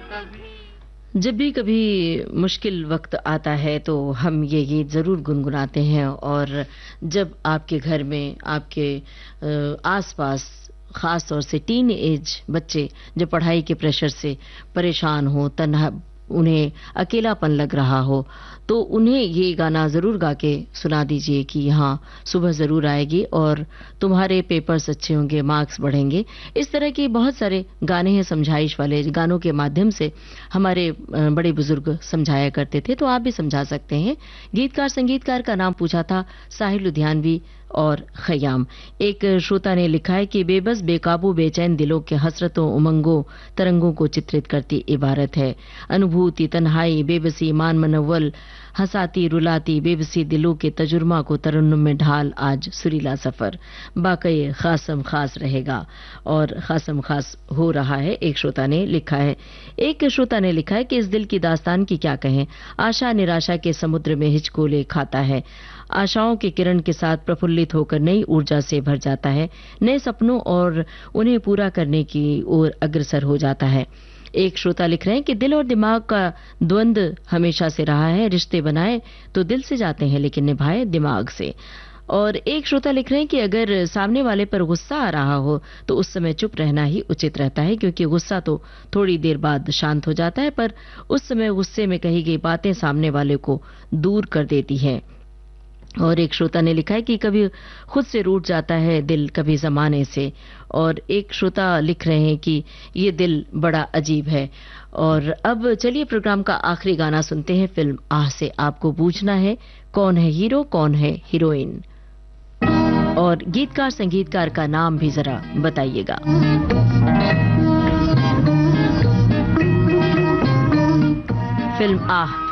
जब भी कभी मुश्किल वक्त आता है तो हम ये गीत ज़रूर गुनगुनाते हैं। और जब आपके घर में आपके आसपास ख़ास तौर से टीन एज बच्चे जो पढ़ाई के प्रेशर से परेशान हो, तन्हा, उन्हें अकेलापन लग रहा हो, तो उन्हें ये गाना ज़रूर गा के सुना दीजिए कि हाँ, सुबह ज़रूर आएगी और तुम्हारे पेपर्स अच्छे होंगे, मार्क्स बढ़ेंगे। इस तरह के बहुत सारे गाने हैं, समझाइश वाले गानों के माध्यम से हमारे बड़े बुजुर्ग समझाया करते थे, तो आप भी समझा सकते हैं। गीतकार संगीतकार का नाम पूछा था साहिर लुधियानवी और खयाम। एक श्रोता ने लिखा है कि बेबस बेकाबू बेचैन दिलों के हसरतों उमंगों तरंगों को चित्रित करती इबारत है। अनुभूति, तन्हाई, बेबसी, मान मनव्वल, हंसाती रुलाती बेबसी दिलों के तजुर्मा को तरन्नुम में ढाल आज सुरीला सफर, बाकई खासम खास रहेगा। और खासम खास हो रहा है, एक श्रोता ने लिखा है। एक श्रोता ने लिखा है कि इस दिल की दास्तान की क्या कहें, आशा निराशा के समुद्र में हिचकोले खाता है, आशाओं के किरण के साथ प्रफुल्लित होकर नई ऊर्जा से भर जाता है, नए सपनों और उन्हें पूरा करने की ओर अग्रसर हो जाता है। एक श्रोता लिख रहे हैं कि दिल और दिमाग का द्वंद्व हमेशा से रहा है, रिश्ते बनाए तो दिल से जाते हैं लेकिन निभाए दिमाग से। और एक श्रोता लिख रहे हैं कि अगर सामने वाले पर गुस्सा आ रहा हो तो उस समय चुप रहना ही उचित रहता है, क्योंकि गुस्सा तो थोड़ी देर बाद शांत हो जाता है, पर उस समय गुस्से में कही गई बातें सामने वाले को दूर कर देती हैं। और एक श्रोता ने लिखा है कि कभी खुद से रूठ जाता है दिल, कभी जमाने से। और एक श्रोता लिख रहे हैं कि ये दिल बड़ा अजीब है। और अब चलिए प्रोग्राम का आखिरी गाना सुनते हैं फिल्म आह से। आपको पूछना है कौन है हीरो, कौन है हीरोइन, और गीतकार संगीतकार का नाम भी जरा बताइएगा। फिल्म आह